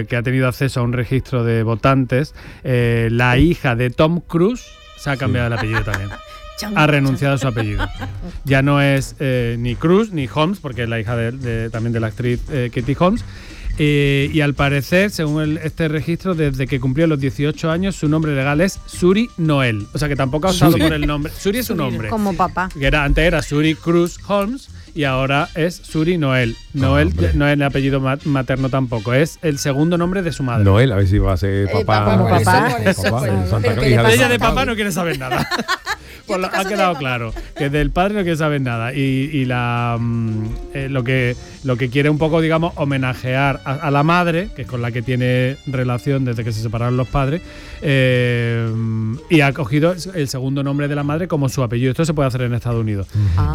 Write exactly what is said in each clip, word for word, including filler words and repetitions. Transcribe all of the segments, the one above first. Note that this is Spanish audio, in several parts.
que ha tenido acceso a un registro de votantes, eh, la hija de Tom Cruise se ha cambiado sí. el apellido también. Ha renunciado a su apellido. Ya no es eh, ni Cruise ni Holmes, porque es la hija de, de, también de la actriz eh, Katie Holmes. Eh, y al parecer, según el, este registro, desde que cumplió los dieciocho años, su nombre legal es Suri Noel. O sea que tampoco ha optado por el nombre. Suri es su nombre. Como papá. Que era, antes era Suri Cruz Holmes y ahora es Suri Noel. Noel oh, no es el apellido materno tampoco, es el segundo nombre de su madre. Noel, a ver si va a ser papá. Eh, papá, no, papá. Eso, papá, papá. Pero hija ella de papá no quiere saber nada. Pues lo, ha quedado claro que del padre no quiere saber nada y, y la mm, eh, lo que lo que quiere un poco, digamos, homenajear a, a la madre, que es con la que tiene relación desde que se separaron los padres, eh, y ha cogido el segundo nombre de la madre como su apellido. Esto se puede hacer en Estados Unidos. Uh-huh.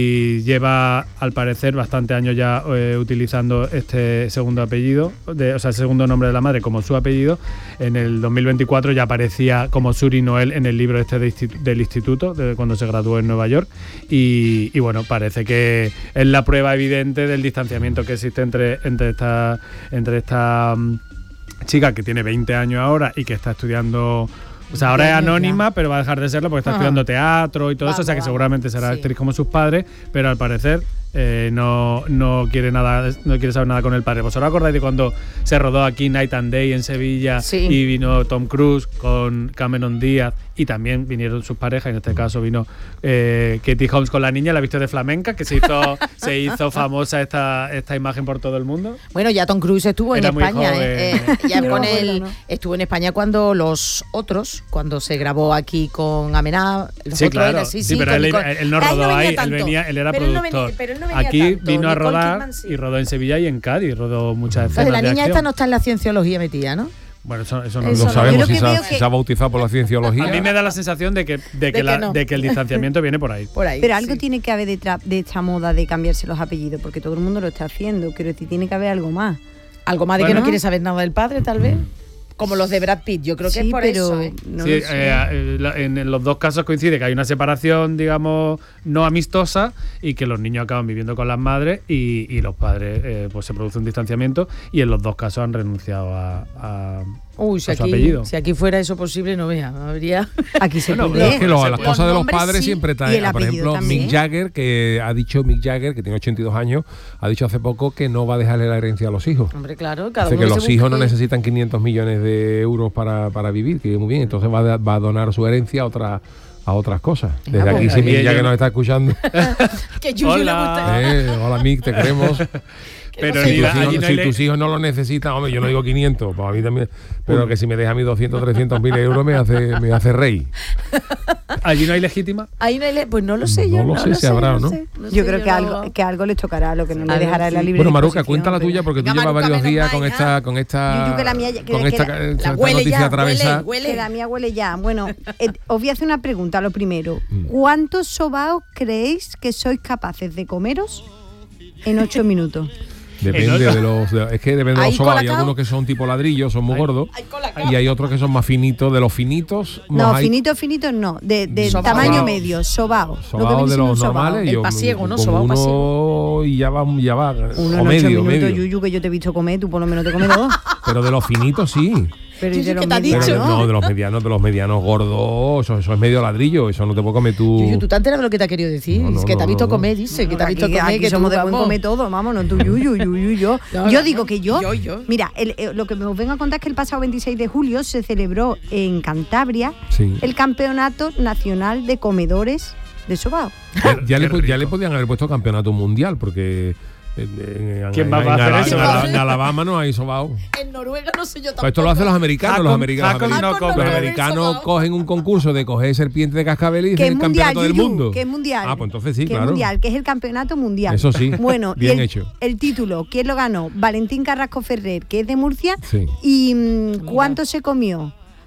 Y lleva, al parecer, bastante años ya eh, utilizando este segundo apellido, de, o sea, el segundo nombre de la madre como su apellido. En el dos mil veinticuatro ya aparecía como Suri Noel en el libro este de institu- del instituto, de cuando se graduó en Nueva York. Y, y bueno, parece que es la prueba evidente del distanciamiento que existe entre, entre esta, entre esta um, chica que tiene veinte años ahora y que está estudiando. O sea, ahora es anónima, pero va a dejar de serlo porque está Ajá. estudiando teatro y todo vamos, eso, o sea que seguramente será sí. actriz como sus padres, pero al parecer eh, no, no quiere nada, no quiere saber nada con el padre. ¿Vosotros acordáis de cuando se rodó aquí Night and Day en Sevilla sí. y vino Tom Cruise con Cameron Díaz y también vinieron sus parejas? En este caso vino eh, Katie Holmes con la niña, la visto de flamenca, que se hizo se hizo famosa esta, esta imagen por todo el mundo. Bueno, ya Tom Cruise estuvo Era en España, eh, eh, ya no, con él bueno, no. estuvo en España cuando los otros, cuando se grabó aquí con Amená, los sí, otros claro. era, sí, sí, sí, pero con, él, con, él no rodó no ahí, tanto, él venía, él era pero productor. Él no venía, pero él no venía aquí tanto. vino a rodar Kidman, sí. y rodó en Sevilla y en Cádiz, rodó muchas escenas. Entonces, la de niña acción. esta no está en la cienciología metida, ¿no? Bueno, eso, eso no eso lo no sabemos si, se ha, que... si se ha bautizado por la cienciología. A mí me da la sensación de que, de que, de la, que, no. de que el distanciamiento viene por ahí. Por ahí Pero algo sí. tiene que haber detrás de esta moda de cambiarse los apellidos, porque todo el mundo lo está haciendo. Quiero decir, tiene que haber algo más. Algo más de bueno, que no quiere saber nada del padre, tal vez. Como los de Brad Pitt, yo creo que sí, es por pero eso. ¿eh? No sí, eh, en los dos casos coincide que hay una separación, digamos, no amistosa y que los niños acaban viviendo con las madres y, y los padres, eh, pues se produce un distanciamiento y en los dos casos han renunciado a, a, Uy, si a su aquí, apellido. Si aquí fuera eso posible, no vea, habría... Aquí se bueno, puede. es que lo, las los cosas de los padres sí, siempre traen. Por ejemplo, también. Mick Jagger, que ha dicho Mick Jagger, que tiene ochenta y dos años, ha dicho hace poco que no va a dejarle la herencia a los hijos. Hombre, claro, cada Dice uno que que los hijos no necesitan quinientos millones de euros para, para vivir, que muy bien, entonces va a, va a donar su herencia a otra a otras cosas. Desde aquí, si Mick Jagger nos está escuchando. Que Yuyu le gusta. Eh, hola Mick, te queremos. Pero si, mira, tus, hijos, no si le... tus hijos no lo necesitan, hombre, yo no digo quinientos, pues a mí también, pero que si me deja a mí doscientos, trescientos mil euros me hace, me hace rey. ¿Allí no hay legítima? Ahí no hay le... Pues no lo sé yo. No lo no sé lo si sé, habrá, ¿no? ¿no? Sé, no yo sé, creo yo que, no... algo, que algo les tocará, lo que no le dejará sí. la libre Bueno, Maruca, cuenta la pero... tuya, porque Venga, tú llevas Maruca, varios días más, con esta, con esta, Yuyu, que la mía, que, con que esta, la, esta, la esta huele noticia ya, atravesada. huele, huele. Que la mía huele ya. Bueno, eh, os voy a hacer una pregunta, lo primero. ¿Cuántos sobaos creéis que sois capaces de comeros en ocho minutos? Depende de los... De, es que depende de los sobaos. Hay algunos que son tipo ladrillo, son muy hay, gordos. hay y hay otros que son más finitos. De los finitos... No, hay, finitos, finitos no. De, de sobao. tamaño Sobao. medio, sobaos. Sobaos de los normales. El yo, pasiego, ¿no? Con Sobao uno pasiego. y ya va, ya va. Uno o en medio, ocho minutos, medio. Yuyu, que yo te he visto comer, tú por lo menos te comes dos. Pero de los finitos sí. Pero, ¿y de los ¿qué te ha medianos? dicho? Pero, no, de los medianos, de los medianos gordos, eso, eso es medio ladrillo, eso no te puedo comer tú. Yuyu, ¿tú te has enterado de lo que te ha querido decir? No, no, es que te ha no, visto no, comer, no. dice, que No, te ha visto aquí, comer, aquí que somos tú, de buen vamos. comer todo, vamos, no tú, Yuyu, Yuyu, yo. No, yo no, digo que yo, yo, yo. mira, el, el, lo que me os vengo a contar es que el pasado veintiséis de julio se celebró en Cantabria Sí. el Campeonato Nacional de Comedores de Sobao. Ya, ya, le, rico. ya le podían haber puesto campeonato mundial, porque en, en, ¿Quién en, va a en, hacer en, eso? en Alabama no hay sobao. En Noruega no sé yo tampoco. Pues esto lo hacen los americanos. Hakon- los americanos, Hakon los no americanos, come. los americanos cogen un concurso de coger serpientes de cascabel y Que dicen es el mundial, campeonato del Yuyu, mundo. que es mundial. Ah, pues entonces sí, que claro. es mundial, que es el campeonato mundial. Eso sí, Bueno, bien y el, hecho. el título, ¿quién lo ganó? Valentín Carrasco Ferrer, que es de Murcia. Sí. ¿Y mmm, cuánto se comió?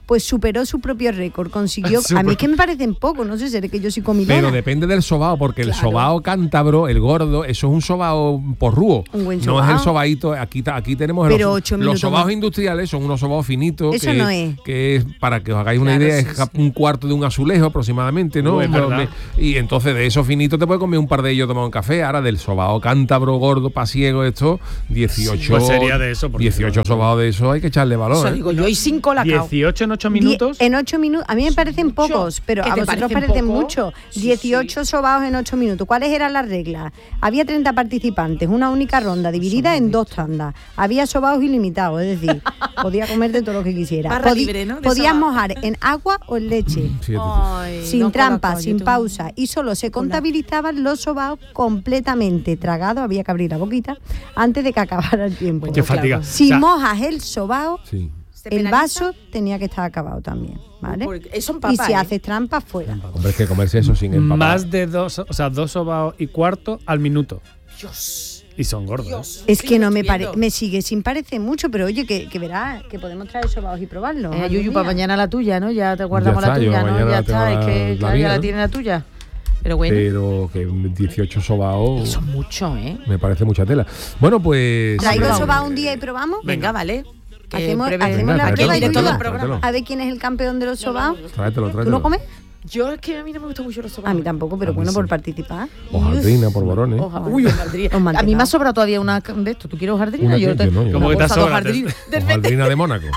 pues superó su propio récord, consiguió, a mí es que me parecen poco, no sé, seré que yo soy comilona. Pero depende del sobao, porque Claro. el sobao cántabro, el gordo, eso es un sobao porrúo. Un buen No sobao. es el sobaíto, aquí, ta- aquí tenemos Pero los, ocho los minutos sobaos más. industriales, son unos sobaos finitos. Eso que, no es. que es, para que os hagáis una Claro, idea, sí, es sí. un cuarto de un azulejo aproximadamente, ¿no? Uh, es Pero verdad. me- y entonces de esos finitos te puedes comer un par de ellos tomado un café. Ahora del sobao cántabro, gordo, pasiego, esto, dieciocho. Pues sería de eso, porque dieciocho claro. sobaos de eso hay que echarle valor. Eso ¿eh? digo yo, y sin colacao. dieciocho en ocho Die- minutos. En ocho minutos, a mí me parecen mucho. pocos, pero ¿Que a te vosotros parecen parecen poco? mucho. Sí, dieciocho sobaos en ocho minutos. ¿Cuáles eran las reglas? Había treinta participantes, una única ronda, dividida en dos tandas. Había sobaos ilimitados, es decir, podía comerte todo lo que quisiera. Barra Podi- libre, ¿no? De Podías sobao. mojar en agua o en leche. Siete. Ay, Sin no trampa, colacao, sin yo tengo- pausa, y solo se contabilizaban los sobaos completamente tragados, había que abrir la boquita antes de que acabara el tiempo. Qué fatiga. Si O sea, mojas el sobao, Sí. ¿Se el penaliza? vaso tenía que estar acabado también, ¿vale? Porque eso Y empapa, si ¿eh? haces trampa, fuera. Hombre, es que comerse eso sin empapar. más de dos, o sea, dos sobaos y cuarto al minuto. Dios, Y son gordos. ¿eh? Dios. Es Sí, que lo no me estoy pare viendo. me sigue sin parecer mucho, pero oye, que, que verás, que podemos traer sobaos y probarlos. Eh, algún Yuyu, para día. mañana la tuya, ¿no? Ya te guardamos está, la yo tuya, ¿no? mañana Ya tengo está, la- es que la claro, mía, ya la ¿no? tiene la tuya. Pero bueno, Pero que dieciocho sobaos eso es mucho, ¿eh? me parece mucha tela. Bueno, pues. ¿Traigo eh, sobao un día y probamos? Venga, vale. Que Hacemos, pruebe- hacemos Venga, la tráetelo, prueba y directo todo. del tráetelo. programa. A ver quién es el campeón de los sobaos. Tráetelo, ¿Tú tráetelo. no comes? Yo es que a mí no me gusta mucho los sobaos. A mí tampoco, pero A mí bueno, sí. por participar. Hojaldrina por borones. Hoja- Uy, hojaldrina. O A mí mantecado. me ha sobrado todavía una de esto. ¿Tú quieres hojaldrina? Una Yo que- te- yo no, yo una no. ¿Cómo que te bolsa de sobra? hojaldrina. Hojaldrina de Mónaco.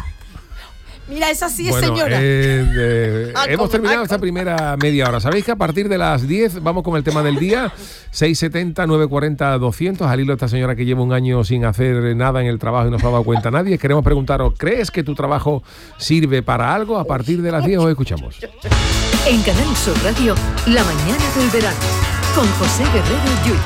Mira, esa sí es Bueno, señora. eh, eh, Ah, hemos ¿cómo? terminado Ah, esta ¿cómo? primera media hora. Sabéis que a partir de las diez vamos con el tema del día. seis setenta, nueve cuarenta, doscientos. Al hilo de esta señora que lleva un año sin hacer nada en el trabajo y no se ha dado cuenta nadie. Queremos preguntaros, ¿crees que tu trabajo sirve para algo? A partir de las diez os escuchamos. En Canal Sur Radio, La mañana del verano, con José Guerrero Yuyu.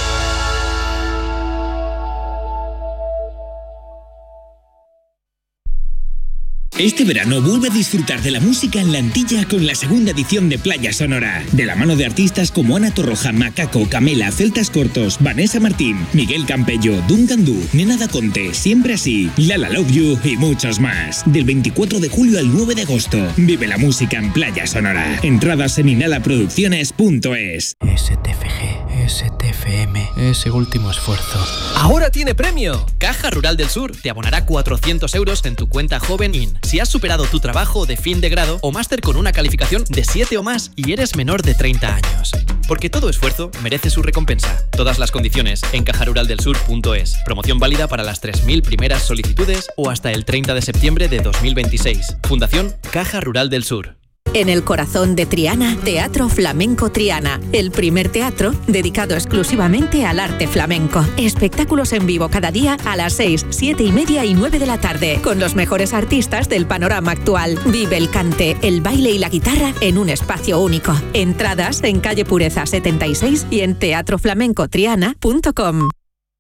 Este verano vuelve a disfrutar de la música en la Antilla con la segunda edición de Playa Sonora. De la mano de artistas como Ana Torroja, Macaco, Camela, Celtas Cortos, Vanessa Martín, Miguel Campello, Duncan Du, Nena Da Conte, Siempre Así, Lala Love You y muchos más. Del veinticuatro de julio al nueve de agosto. Vive la música en Playa Sonora. Entradas en inhalaproducciones punto es. S T F G, S T F M, ese último esfuerzo. ¡Ahora tiene premio! Caja Rural del Sur te abonará cuatrocientos euros en tu cuenta Joven In si has superado tu trabajo de fin de grado o máster con una calificación de siete o más y eres menor de treinta años. Porque todo esfuerzo merece su recompensa. Todas las condiciones en caja rural del sur punto es. Promoción válida para las tres mil primeras solicitudes o hasta el treinta de septiembre de dos mil veintiséis. Fundación Caja Rural del Sur. En el corazón de Triana, Teatro Flamenco Triana, el primer teatro dedicado exclusivamente al arte flamenco. Espectáculos en vivo cada día a las seis, siete y media y nueve de la tarde, con los mejores artistas del panorama actual. Vive el cante, el baile y la guitarra en un espacio único. Entradas en calle Pureza setenta y seis y en teatro flamenco triana punto com.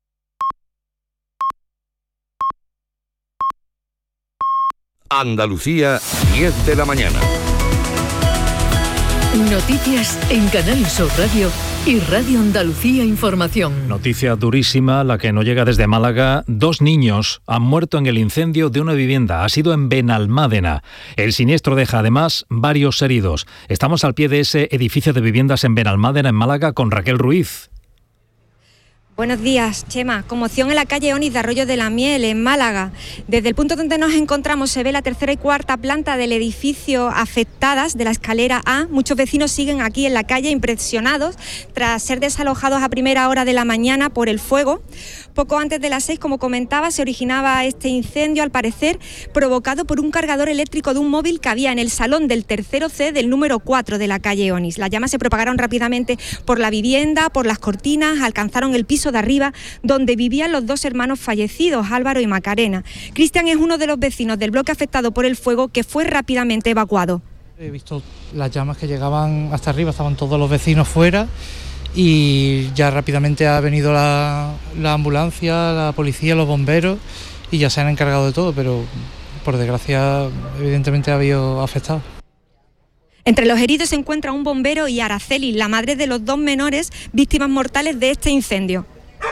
Andalucía, diez de la mañana. Noticias en Canal Sur Radio y Radio Andalucía Información. Noticia durísima, la que nos llega desde Málaga. Dos niños han muerto en el incendio de una vivienda. Ha sido en Benalmádena. El siniestro deja además varios heridos. Estamos al pie de ese edificio de viviendas en Benalmádena, en Málaga, con Raquel Ruiz. Buenos días, Chema. Conmoción en la calle Onís de Arroyo de la Miel, en Málaga. Desde el punto donde nos encontramos se ve la tercera y cuarta planta del edificio afectadas de la escalera A. Muchos vecinos siguen aquí en la calle impresionados tras ser desalojados a primera hora de la mañana por el fuego. Poco antes de las seis, como comentaba, se originaba este incendio, al parecer provocado por un cargador eléctrico de un móvil que había en el salón del tercero C del número cuatro de la calle Onís. Las llamas se propagaron rápidamente por la vivienda, por las cortinas, alcanzaron el piso de arriba donde vivían los dos hermanos fallecidos, Álvaro y Macarena. Cristian es uno de los vecinos del bloque afectado por el fuego que fue rápidamente evacuado. He visto las llamas que llegaban hasta arriba, estaban todos los vecinos fuera y ya rápidamente ha venido la, la ambulancia, la policía, los bomberos y ya se han encargado de todo, pero por desgracia evidentemente ha habido afectados. Entre los heridos se encuentra un bombero y Araceli, la madre de los dos menores víctimas mortales de este incendio.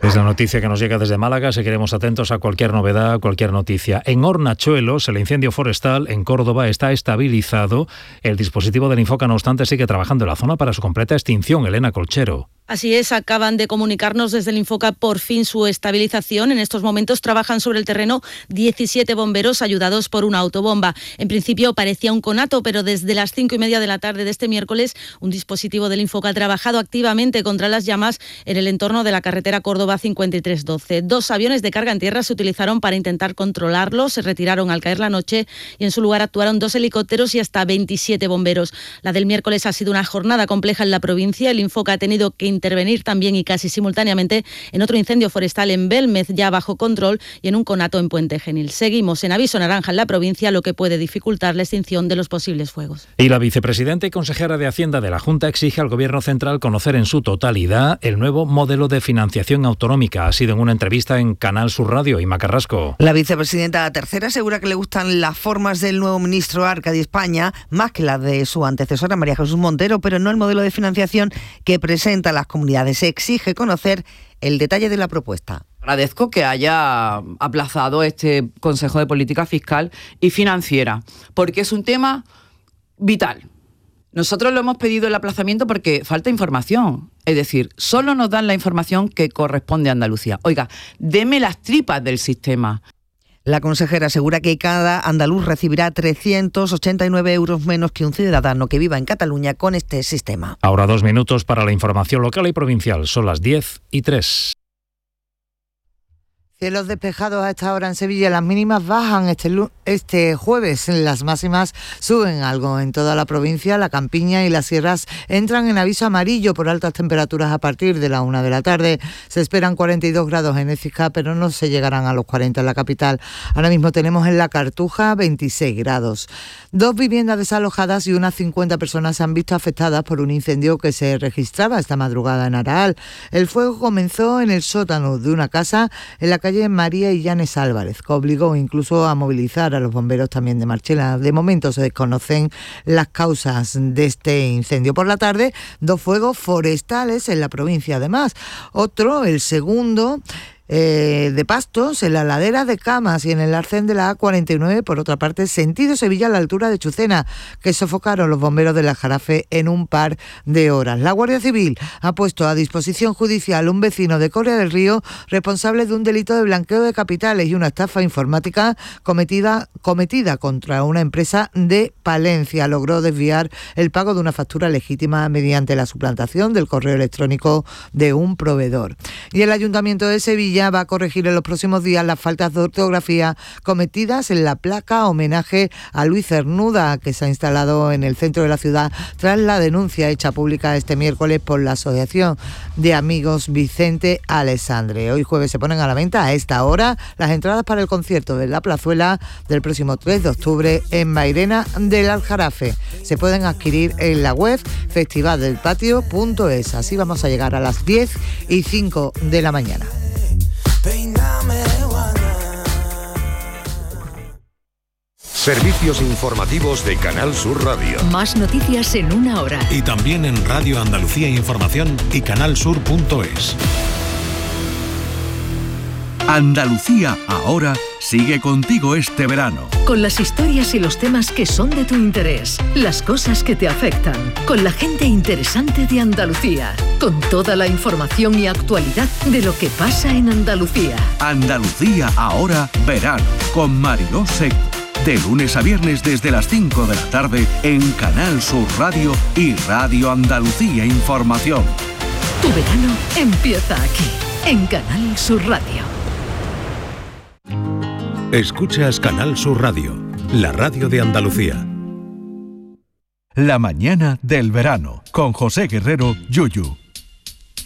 Es la noticia que nos llega desde Málaga. Seguiremos atentos a cualquier novedad, cualquier noticia. En Hornachuelos, el incendio forestal en Córdoba está estabilizado. El dispositivo del Infoca, no obstante, sigue trabajando en la zona para su completa extinción. Elena Colchero. Así es, acaban de comunicarnos desde el Infoca por fin su estabilización. En estos momentos trabajan sobre el terreno diecisiete bomberos ayudados por una autobomba. En principio parecía un conato, pero desde las cinco y media de la tarde de este miércoles un dispositivo del Infoca ha trabajado activamente contra las llamas en el entorno de la carretera Córdoba cincuenta y tres doce. Dos aviones de carga en tierra se utilizaron para intentar controlarlo, se retiraron al caer la noche y en su lugar actuaron dos helicópteros y hasta veintisiete bomberos. La del miércoles ha sido una jornada compleja en la provincia. El Infoca ha tenido que intervenir también y casi simultáneamente en otro incendio forestal en Belmez, ya bajo control, y en un conato en Puente Genil. Seguimos en aviso naranja en la provincia, lo que puede dificultar la extinción de los posibles fuegos. Y la vicepresidenta y consejera de Hacienda de la Junta exige al Gobierno central conocer en su totalidad el nuevo modelo de financiación autonómica. Ha sido en una entrevista en Canal Sur Radio. Ima Carrasco. La vicepresidenta tercera asegura que le gustan las formas del nuevo ministro Arcadi España más que las de su antecesora María Jesús Montero, pero no el modelo de financiación que presenta las comunidades. Se exige conocer el detalle de la propuesta. Agradezco que haya aplazado este Consejo de Política Fiscal y Financiera, porque es un tema vital. Nosotros lo hemos pedido el aplazamiento porque falta información. Es decir, solo nos dan la información que corresponde a Andalucía. Oiga, deme las tripas del sistema. La consejera asegura que cada andaluz recibirá trescientos ochenta y nueve euros menos que un ciudadano que viva en Cataluña con este sistema. Ahora dos minutos para la información local y provincial. Son las diez y tres. Cielos despejados a esta hora en Sevilla, las mínimas bajan este, este jueves, las máximas suben algo en toda la provincia. La campiña y las sierras entran en aviso amarillo por altas temperaturas a partir de la una de la tarde. Se esperan cuarenta y dos grados en Écija, pero no se llegarán a los cuarenta en la capital. Ahora mismo tenemos en la Cartuja veintiséis grados. Dos viviendas desalojadas y unas cincuenta personas se han visto afectadas por un incendio que se registraba esta madrugada en Araal. El fuego comenzó en el sótano de una casa en la calle María y Llanes Álvarez, que obligó incluso a movilizar a los bomberos también de Marchena. De momento se desconocen las causas de este incendio. Por la tarde, dos fuegos forestales en la provincia además. Otro, el segundo, Eh, de Pastos, en la ladera de Camas y en el arcén de la A cuarenta y nueve, por otra parte, sentido Sevilla a la altura de Chucena, que sofocaron los bomberos de la Jarafe en un par de horas. La Guardia Civil ha puesto a disposición judicial un vecino de Coria del Río responsable de un delito de blanqueo de capitales y una estafa informática cometida, cometida contra una empresa de Palencia. Logró desviar el pago de una factura legítima mediante la suplantación del correo electrónico de un proveedor. Y el Ayuntamiento de Sevilla va a corregir en los próximos días las faltas de ortografía cometidas en la placa homenaje a Luis Cernuda, que se ha instalado en el centro de la ciudad tras la denuncia hecha pública este miércoles por la Asociación de Amigos Vicente Alessandre. Hoy jueves se ponen a la venta a esta hora las entradas para el concierto de La Plazuela del próximo tres de octubre en Mairena del Aljarafe. Se pueden adquirir en la web festival del patio punto es. Así vamos a llegar a las diez y cinco de la mañana. Servicios informativos de Canal Sur Radio. Más noticias en una hora. Y también en Radio Andalucía Información y canal sur punto es. Andalucía ahora sigue contigo este verano. Con las historias y los temas que son de tu interés, las cosas que te afectan, con la gente interesante de Andalucía, con toda la información y actualidad de lo que pasa en Andalucía. Andalucía ahora verano, con Mariló Seco. De lunes a viernes desde las cinco de la tarde en Canal Sur Radio y Radio Andalucía Información. Tu verano empieza aquí, en Canal Sur Radio. Escuchas Canal Sur Radio, la radio de Andalucía. La mañana del verano, con José Guerrero, Yuyu.